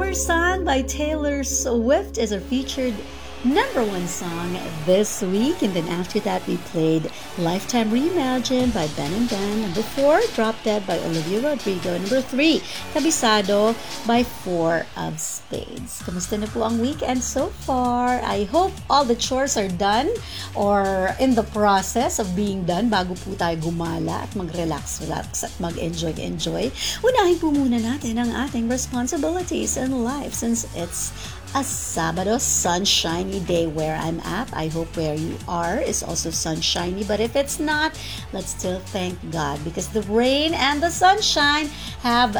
Summer Song by Taylor Swift is our featured #1 song this week. And then after that, we played Lifetime Reimagined by Ben and Ben. #4, Drop Dead by Olivia Rodrigo. #3, Kabisado by Four of Spades. Kamusta na po ang weekend so far? I hope all the chores are done or in the process of being done bago po tayo gumala at mag-relax at mag-enjoy. Unahin po muna natin ang ating responsibilities in life since it's a Sabado sunshiny day where I'm at. I hope where you are is also sunshiny, but if it's not, let's still thank God because the rain and the sunshine have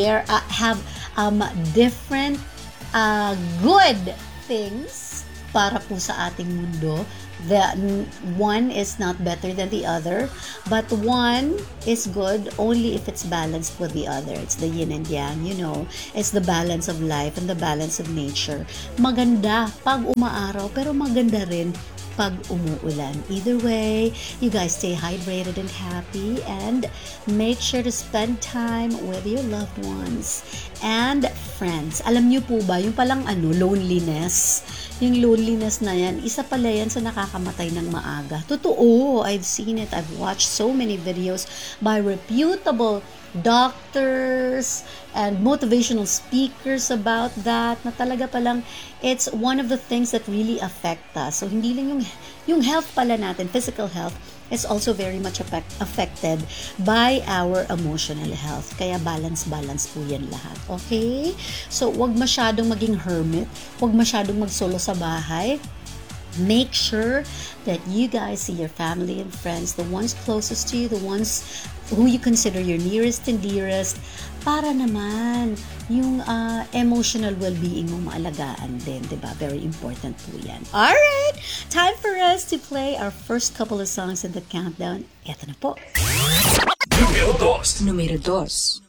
different good things para po sa ating mundo. The one is not better than the other, but one is good only if it's balanced with the other. It's the yin and yang, it's the balance of life and the balance of nature. Maganda pag umaaraw, pero maganda rin pag umuulan. Either way, you guys stay hydrated and happy and make sure to spend time with your loved ones and friends. Alam niyo po ba, yung palang loneliness, yung loneliness na yan, isa pala yan sa nakakamatay ng maaga. Totoo, I've seen it. I've watched so many videos by reputable doctors and motivational speakers about that, na talaga palang it's one of the things that really affect us. So hindi lang yung health pala natin, physical health, is also very much affected by our emotional health. Kaya balance po yan lahat. Okay? So wag masyadong maging hermit, wag masyadong magsolo sa bahay. Make sure that you guys see your family and friends, the ones closest to you, the ones who you consider your nearest and dearest, para naman yung emotional well-being mo maalagaan din, diba? Very important po yan. Alright! Time for us to play our first couple of songs in the countdown. Eto na po. Numero 2.